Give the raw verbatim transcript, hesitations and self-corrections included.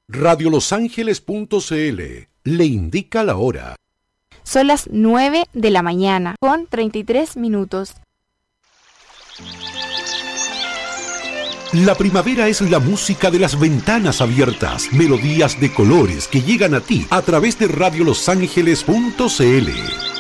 radio los ángeles punto c l le indica la hora. Son las nueve de la mañana con treinta y tres minutos. La primavera es la música de las ventanas abiertas, melodías de colores que llegan a ti a través de radio los ángeles punto c l.